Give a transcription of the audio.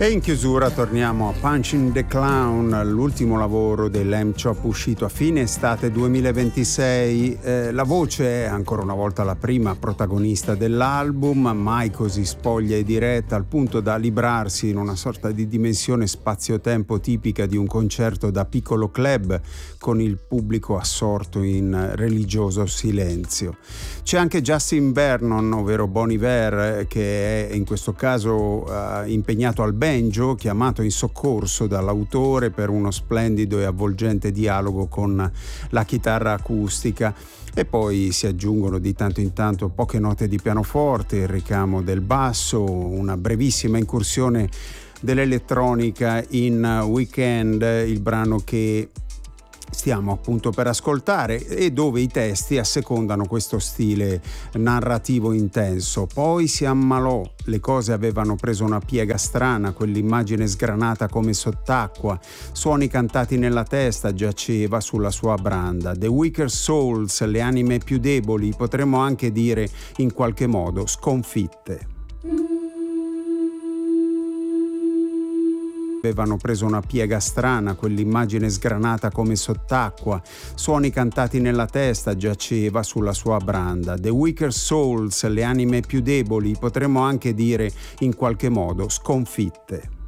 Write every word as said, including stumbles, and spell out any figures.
E in chiusura torniamo a Punching the Clown, l'ultimo lavoro dei Lamb Chop uscito a fine estate duemilaventisei. Eh, la voce è ancora una volta la prima protagonista dell'album, mai così spoglia e diretta al punto da librarsi in una sorta di dimensione spazio-tempo tipica di un concerto da piccolo club con il pubblico assorto in religioso silenzio. C'è anche Justin Vernon, ovvero Bon Iver, che è in questo caso eh, impegnato al banjo, chiamato in soccorso dall'autore per uno splendido e avvolgente dialogo con la chitarra acustica. E poi si aggiungono di tanto in tanto poche note di pianoforte, il ricamo del basso, una brevissima incursione dell'elettronica in Weekend, il brano che stiamo appunto per ascoltare e dove i testi assecondano questo stile narrativo intenso. Poi si ammalò, le cose avevano preso una piega strana, quell'immagine sgranata come sott'acqua, suoni cantati nella testa, giaceva sulla sua branda. The Weaker Souls, le anime più deboli, potremmo anche dire in qualche modo sconfitte. Avevano preso una piega strana, quell'immagine sgranata come sott'acqua, suoni cantati nella testa, giaceva sulla sua branda. The Weaker Souls, le anime più deboli, potremmo anche dire in qualche modo sconfitte.